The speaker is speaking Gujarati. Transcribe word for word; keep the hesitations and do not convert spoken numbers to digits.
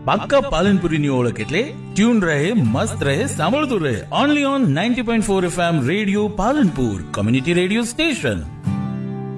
પાક્કા પાલનપુરીની ઓળખ એટલે ટ્યુન રહે, મસ્ત રહે, સાંભળતું રહે. Only on ninety point four FM radio Palanpur, community radio station.